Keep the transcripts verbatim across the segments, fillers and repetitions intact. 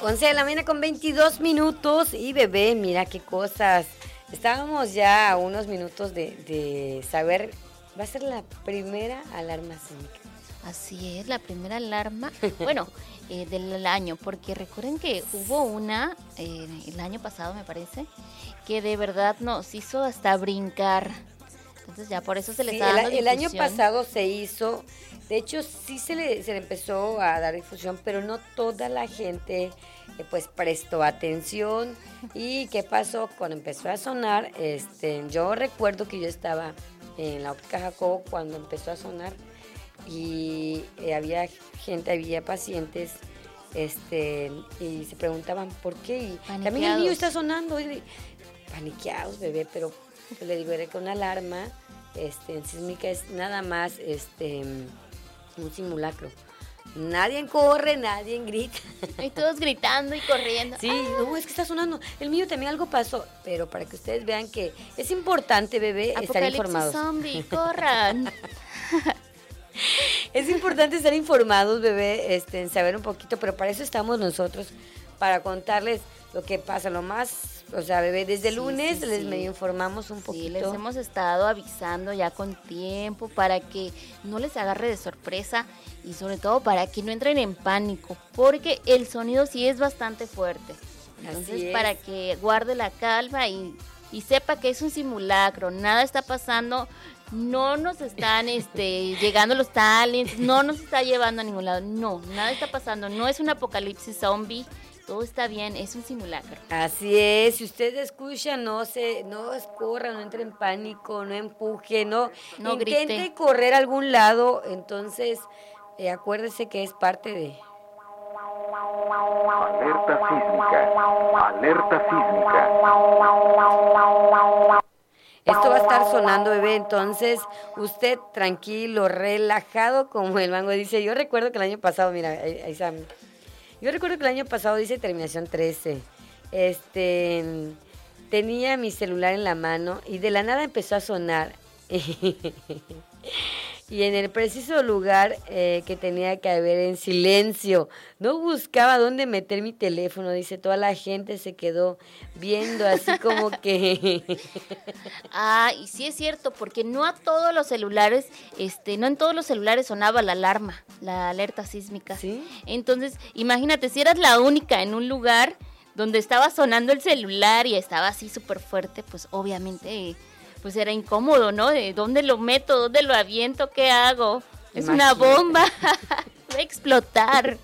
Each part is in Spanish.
once de la mañana con veintidós minutos y bebé, mira qué cosas. Estábamos ya a unos minutos de, de saber, va a ser la primera alarma sísmica. Así es, la primera alarma, bueno, eh, del año, porque recuerden que hubo una, eh, el año pasado me parece, que de verdad nos hizo hasta brincar. Entonces ya por eso se le sí, está dando el, el año difusión. pasado se hizo, de hecho sí se le, se le empezó a dar difusión, pero no toda la gente eh, pues prestó atención. ¿Y qué pasó? Cuando empezó a sonar, este, yo recuerdo que yo estaba en la óptica Jacobo cuando empezó a sonar y eh, había gente, había pacientes este, y se preguntaban por qué. Y también el niño está sonando. Y, paniqueados, bebé, pero pues, le digo, era que una alarma este, en sísmica es nada más este, un simulacro. Nadie corre, nadie grita. Y todos gritando y corriendo. Sí, no, es que está sonando. El mío también algo pasó, pero para que ustedes vean que es importante, bebé, estar informados. Zombie, corran. Es importante estar informados, bebé, este, en saber un poquito, pero para eso estamos nosotros, para contarles lo que pasa, lo más, o sea, bebé, desde el sí, lunes sí, les sí. medio informamos un poquito. Sí, les hemos estado avisando ya con tiempo para que no les agarre de sorpresa y sobre todo para que no entren en pánico, porque el sonido sí es bastante fuerte. Entonces, para que guarde la calma y, y sepa que es un simulacro, nada está pasando. No nos están este, llegando los aliens, no nos está llevando a ningún lado, no, nada está pasando, no es un apocalipsis zombie, todo está bien, es un simulacro. Así es, si usted escucha, no se, no corra, no entre en pánico, no empuje, no, no intente grite. correr a algún lado, entonces eh, acuérdese que es parte de... Alerta sísmica, alerta sísmica. Esto va a estar sonando, bebé, entonces usted tranquilo, relajado como el mango. Dice, yo recuerdo que el año pasado, mira, ahí, ahí está. Yo recuerdo que el año pasado dice terminación trece. Este, tenía mi celular en la mano y de la nada empezó a sonar. Y en el preciso lugar eh, que tenía que haber en silencio. No buscaba dónde meter mi teléfono, dice, toda la gente se quedó viendo así como que... Ah, y sí es cierto, porque no a todos los celulares, este, no en todos los celulares sonaba la alarma, la alerta sísmica. ¿Sí? Entonces, imagínate, si eras la única en un lugar donde estaba sonando el celular y estaba así súper fuerte, pues obviamente... pues era incómodo, ¿no? ¿De dónde lo meto? ¿Dónde lo aviento? ¿Qué hago? Es Imagínate. Una bomba. Va a explotar.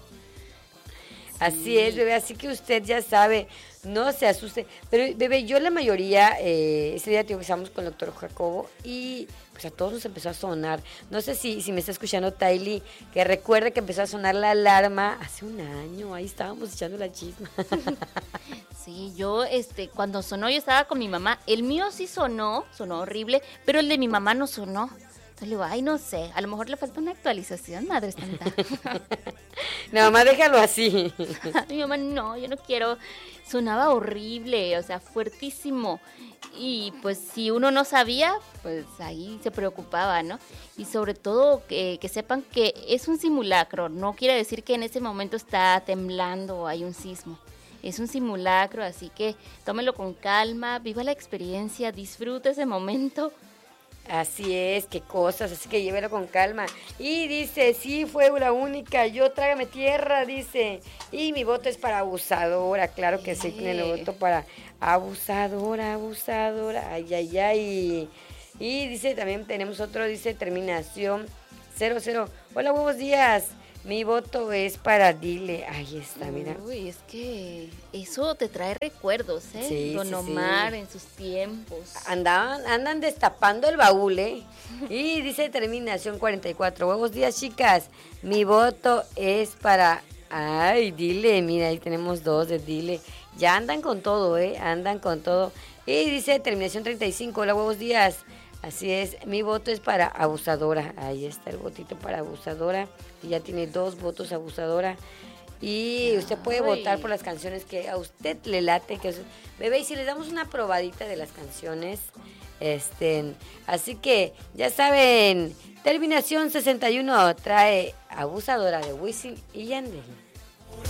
Así sí. es, bebé. Así que usted ya sabe, no se asuste. Pero, bebé, yo la mayoría, eh, ese día tío, estábamos con el doctor Jacobo y pues a todos nos empezó a sonar. No sé si, si me está escuchando Tylee, que recuerde que empezó a sonar la alarma hace un año. Ahí estábamos echando la chisma. Sí, yo, este, cuando sonó, yo estaba con mi mamá. El mío sí sonó, sonó horrible, pero el de mi mamá no sonó. Entonces le digo, ay, no sé, a lo mejor le falta una actualización, madre santa. No, mamá, déjalo así. Mi mamá, no, yo no quiero. Sonaba horrible, o sea, fuertísimo. Y pues si uno no sabía, pues ahí se preocupaba, ¿no? Y sobre todo que, que sepan que es un simulacro, no quiere decir que en ese momento está temblando o hay un sismo. Es un simulacro, así que tómelo con calma, viva la experiencia, disfrute ese momento. Así es, qué cosas, así que llévelo con calma. Y dice, sí, fue la única, yo trágame tierra, dice. Y mi voto es para abusadora, claro que sí, sí tiene el voto para abusadora, abusadora, ay, ay, ay. Y dice, también tenemos otro, dice, terminación cero cero. Hola, buenos días. Mi voto es para Dile. Ahí está, mira. Uy, es que eso te trae recuerdos, ¿eh? Sí, Don sí, Omar sí. en sus tiempos. Andaban, andan destapando el baúl, ¿eh? Y dice terminación cuarenta y cuatro. Buenos días, chicas. Mi voto es para... Ay, Dile, mira, ahí tenemos dos de Dile. Ya andan con todo, ¿eh? Andan con todo. Y dice terminación treinta y cinco. Hola, buenos días. Así es, mi voto es para abusadora. Ahí está el votito para abusadora. Y ya tiene dos votos abusadora. Y usted puede Ay. votar por las canciones que a usted le late. Que es... Bebé, y si les damos una probadita de las canciones. Este, así que ya saben, terminación sesenta y uno trae Abusadora de Wisin y Yandel.